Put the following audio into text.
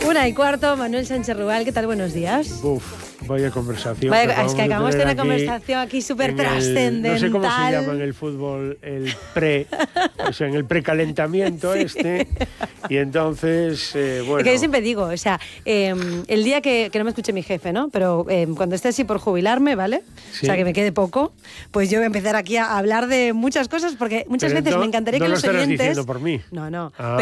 1:15, Manuel Sánchez Rubal, ¿qué tal? Buenos días. Vaya conversación. Es que acabamos de tener una conversación aquí súper trascendental. No sé cómo se llama en el fútbol, o sea, en el precalentamiento sí. Y entonces, bueno. Que yo siempre digo, o sea, el día que no me escuche mi jefe, ¿no? Pero cuando esté así por jubilarme, ¿vale? Sí. O sea, que me quede poco, pues yo voy a empezar aquí a hablar de muchas cosas, porque muchas veces me encantaría que los oyentes... No lo estarás diciendo por mí. No.